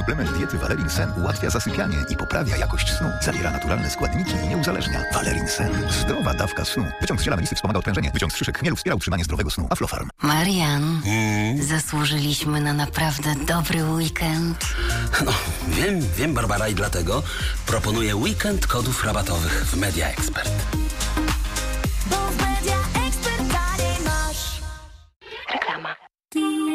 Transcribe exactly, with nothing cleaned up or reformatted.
Suplement diety Valerin Sen ułatwia zasypianie i poprawia jakość snu. Zawiera naturalne składniki i nie uzależnia. Valerin Sen. Zdrowa dawka snu. Wyciąg z ziela melisy wspomaga odprężenie. Wyciąg z szyszek chmielu wspiera utrzymanie zdrowego snu. Aflofarm. Marian, Hmm? zasłużyliśmy na naprawdę dobry weekend. No, wiem, wiem, Barbara, i dlatego proponuję weekend kodów rabatowych w Media Expert. Bo w